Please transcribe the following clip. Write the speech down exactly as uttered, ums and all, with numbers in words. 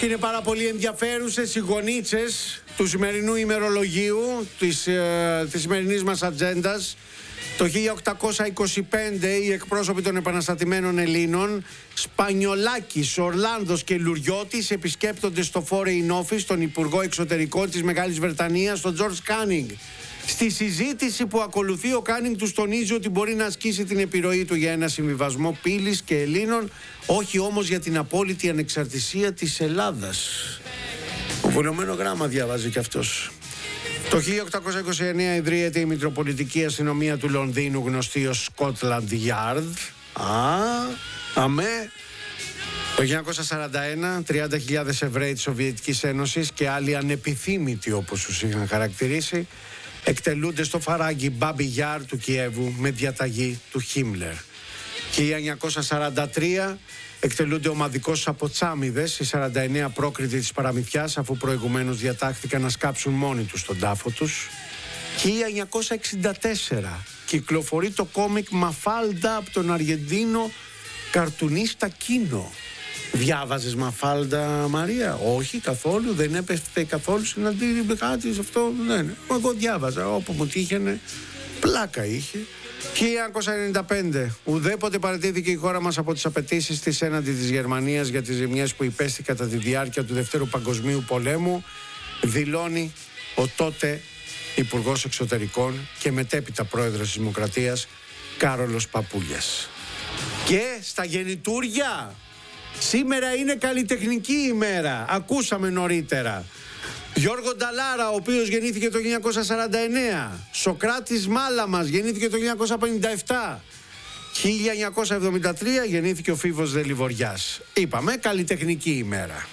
Είναι πάρα πολύ ενδιαφέρουσες οι γονίτσες του σημερινού ημερολογίου, της, ε, της σημερινής μας ατζέντας. Το χίλια οκτακόσια είκοσι πέντε οι εκπρόσωποι των επαναστατημένων Ελλήνων, Σπανιολάκης, Ορλάνδος και Λουριώτης, επισκέπτονται στο Foreign Office τον Υπουργό Εξωτερικών της Μεγάλης Βρετανίας, τον Τζορτζ Κάνινγκ. Στη συζήτηση που ακολουθεί, ο Κάνινγκ τους τονίζει ότι μπορεί να ασκήσει την επιρροή του για ένα συμβιβασμό πύλης και Ελλήνων, όχι όμως για την απόλυτη ανεξαρτησία της Ελλάδας. Βουλωμένο γράμμα διαβάζει κι αυτός. Το χίλια οκτακόσια είκοσι εννέα ιδρύεται η Μητροπολιτική Αστυνομία του Λονδίνου, γνωστή ως Scotland Yard. Α, αμέ. Το χίλια εννιακόσια σαράντα ένα, τριάντα χιλιάδες Εβραίοι της Σοβιετικής Ένωσης και άλλοι ανεπιθύμητοι, όπως τους είχαν χαρακτηρίσει, εκτελούνται στο φαράγγι Μπάμπι Γιάρ του Κιέβου με διαταγή του Χίμλερ. χίλια εννιακόσια σαράντα τρία εκτελούνται ομαδικώς από τσάμιδες οι σαράντα εννέα πρόκριτοι της παραμυθιάς, αφού προηγουμένως διατάχθηκαν να σκάψουν μόνοι τους τον τάφο τους. χίλια εννιακόσια εξήντα τέσσερα κυκλοφορεί το κόμικ Μαφάλντα από τον Αργεντίνο καρτουνίστα Κίνο. Διάβαζες Μαφάλντα, Μαρία? Όχι, καθόλου, δεν έπεφτε καθόλου συναντήρι κάτι σε αυτό. Δεν. Εγώ διάβαζα όπου μου τύχαινε, πλάκα είχε. χίλια εννιακόσια ενενήντα πέντε ουδέποτε παραιτήθηκε η χώρα μας από τις απαιτήσεις της έναντι της Γερμανίας για τις ζημιές που υπέστη κατά τη διάρκεια του Δευτέρου Παγκοσμίου Πολέμου, δηλώνει ο τότε Υπουργός Εξωτερικών και μετέπειτα Πρόεδρος της Δημοκρατίας Κάρολος Παπούλιας. Και στα γεννητούρια σήμερα είναι καλλιτεχνική ημέρα, ακούσαμε νωρίτερα. Γιώργο Νταλάρα, ο οποίος γεννήθηκε το χίλια εννιακόσια σαράντα εννέα. Σοκράτης Μάλαμας, γεννήθηκε το χίλια εννιακόσια πενήντα επτά. χίλια εννιακόσια εβδομήντα τρία γεννήθηκε ο Φίβος Δελιβοριάς. Είπαμε καλλιτεχνική ημέρα.